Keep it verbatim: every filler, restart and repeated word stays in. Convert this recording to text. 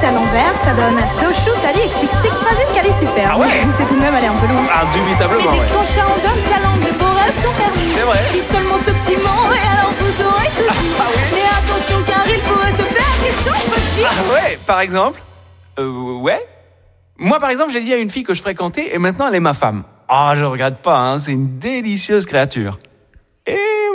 à l'envers, ça donne Doshu, Sally explique Tic Fragile qu'elle est super. Ah ouais. C'est tout de même aller un peu loin. Indubitablement, Mais ouais. décrocher en donne sa langue, de beaux rêves sont permis. C'est vrai. Dites seulement ce petit mot et alors vous aurez tout dit. Ah oui. Mais attention car il pourrait se faire des choses petits. Ah ouais, par exemple Euh, ouais. Moi, par exemple, j'ai dit à une fille que je fréquentais et maintenant elle est ma femme. Ah, je regrette pas, hein, c'est une délicieuse créature.